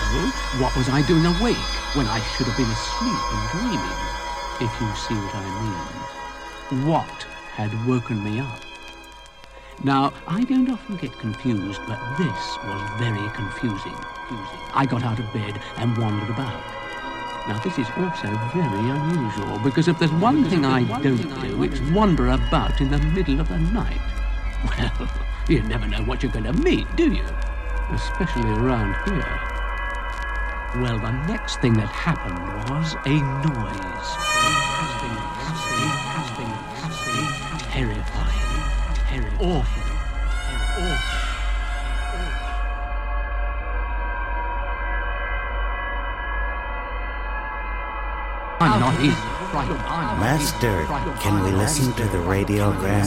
what was I doing awake when I should have been asleep and dreaming? If you see what I mean. What had woken me up? Now, I don't often get confused, but this was very confusing. I got out of bed and wandered about. Now, this is also very unusual, because if there's one thing I don't do, it's wander about in the middle of the night. Well, you never know what you're going to meet, do you? Especially around here. Well, the next thing that happened was a noise. Terrifying. Awful. I'm not easy. Master, can we listen to the radiogram?